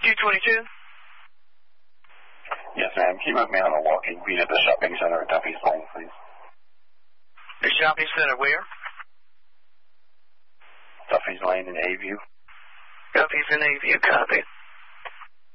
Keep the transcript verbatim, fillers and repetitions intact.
two twenty-two? Yes, ma'am. Can you move me on a walking beat at the shopping center at Duffy's Lane, please? The shopping center where? Duffy's Lane in A-View. Duffy's in A-View, copy.